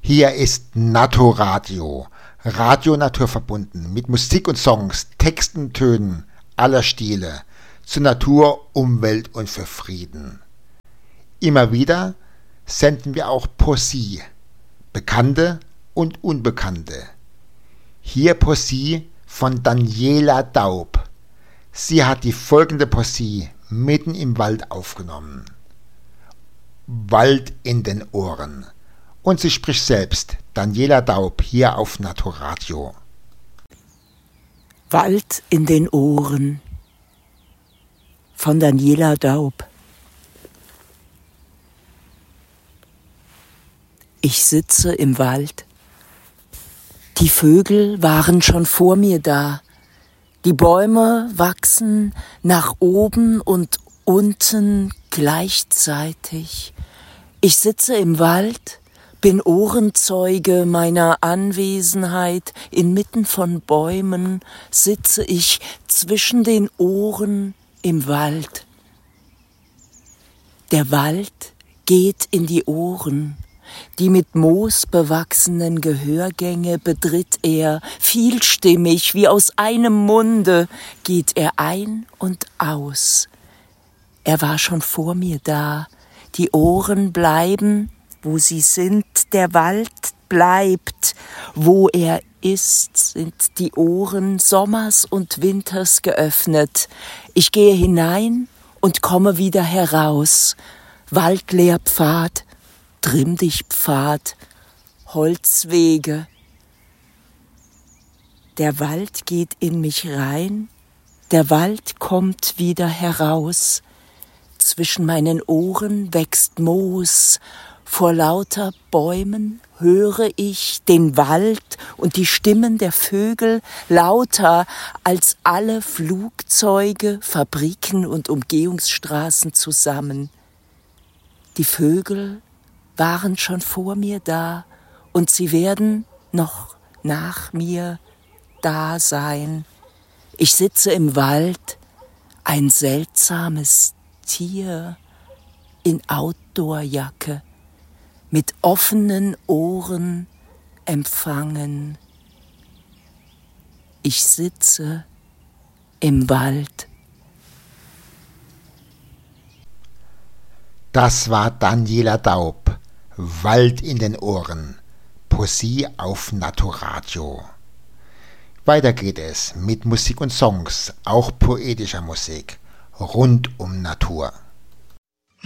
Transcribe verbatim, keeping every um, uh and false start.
Hier ist Naturradio, Radio naturverbunden, mit Musik und Songs, Texten, Tönen aller Stile, zur Natur, Umwelt und für Frieden. Immer wieder senden wir auch Poesie, bekannte und unbekannte. Hier Poesie von Daniela Daub. Sie hat die folgende Poesie mitten im Wald aufgenommen. Wald in den Ohren. Und sie spricht selbst, Daniela Daub, hier auf Naturradio. Wald in den Ohren von Daniela Daub. Ich sitze im Wald. Die Vögel waren schon vor mir da. Die Bäume wachsen nach oben und unten gleichzeitig. Ich sitze im Wald, bin Ohrenzeuge meiner Anwesenheit. Inmitten von Bäumen sitze ich zwischen den Ohren im Wald. Der Wald geht in die Ohren. Die mit Moos bewachsenen Gehörgänge betritt er, vielstimmig, wie aus einem Munde geht er ein und aus. Er war schon vor mir da, die Ohren bleiben, wo sie sind, der Wald bleibt, wo er ist, sind die Ohren Sommers und Winters geöffnet. Ich gehe hinein und komme wieder heraus, Waldlehrpfad, Trimm dich Pfad, Holzwege. Der Wald geht in mich rein, der Wald kommt wieder heraus. Zwischen meinen Ohren wächst Moos, vor lauter Bäumen höre ich den Wald und die Stimmen der Vögel lauter als alle Flugzeuge, Fabriken und Umgehungsstraßen zusammen. Die Vögel waren schon vor mir da und sie werden noch nach mir da sein. Ich sitze im Wald, ein seltsames Tier in Outdoorjacke, mit offenen Ohren empfangen. Ich sitze im Wald. Das war Daniela Daub. Wald in den Ohren. Poesie auf Naturradio. Weiter geht es mit Musik und Songs, auch poetischer Musik, rund um Natur.